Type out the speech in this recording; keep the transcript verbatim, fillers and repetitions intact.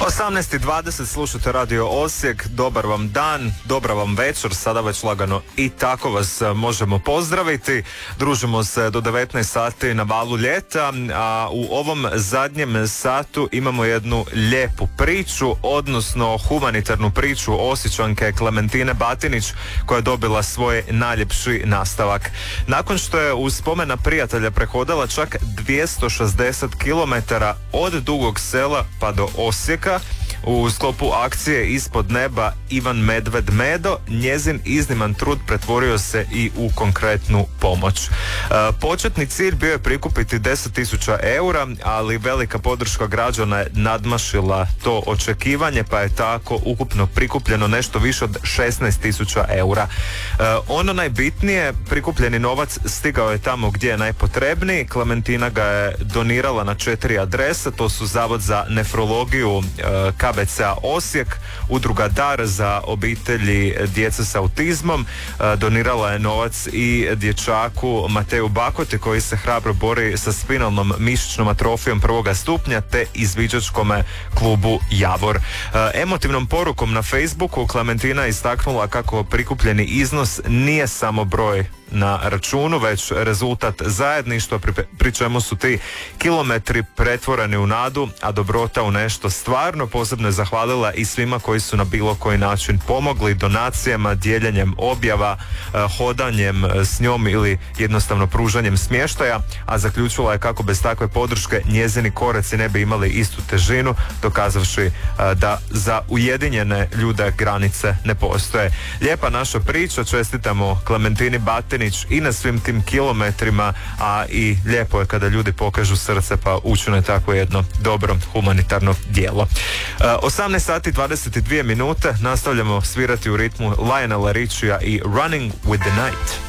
osamnaest i dvadeset slušate Radio Osijek, dobar vam dan, dobra vam večer, sada već lagano i tako vas možemo pozdraviti. Družimo se do devetnaest sati na valu ljeta, a u ovom zadnjem satu imamo jednu lijepu priču, odnosno humanitarnu priču Osječanke Klementine Batinić koja je dobila svoj najljepši nastavak. Nakon što je uz spomen na prijatelja prehodala čak dvjesto šezdeset kilometara od Dugog Sela pa do Osijeka, u sklopu akcije Ispod neba Ivan Medved Medo, njezin izniman trud pretvorio se i u konkretnu pomoć. E, početni cilj bio je prikupiti deset tisuća eura, ali velika podrška građana je nadmašila to očekivanje, pa je tako ukupno prikupljeno nešto više od šesnaest tisuća eura. E, ono najbitnije, prikupljeni novac stigao je tamo gdje je najpotrebniji. Klementina ga je donirala na četiri adrese, to su Zavod za nefrologiju e, K B C A Osijek, Udruga Dar za obitelji djece s autizmom, donirala je novac i dječaku Mateju Bakoti koji se hrabro bori sa spinalnom mišićnom atrofijom prvoga stupnja, te izviđačkom klubu Javor. Emotivnom porukom na Facebooku Klementina je istaknula kako prikupljeni iznos nije samo broj na računu, već rezultat zajedništva, pri, pri čemu su ti kilometri pretvoreni u nadu, a dobrota u nešto stvarno. Posebno je zahvalila i svima koji su na bilo koji način pomogli donacijama, dijeljenjem objava, hodanjem s njom ili jednostavno pružanjem smještaja, a zaključila je kako bez takve podrške njezini koraci ne bi imali istu težinu, dokazavši da za ujedinjene ljude granice ne postoje. Lijepa naša priča, čestitamo Klementini Batinić i na svim tim kilometrima, a i lijepo je kada ljudi pokažu srce pa učine tako jedno dobro humanitarno djelo. osamnaest sati dvadeset dvije minute, nastavljamo svirati u ritmu Lionela Richija i Running with the Night.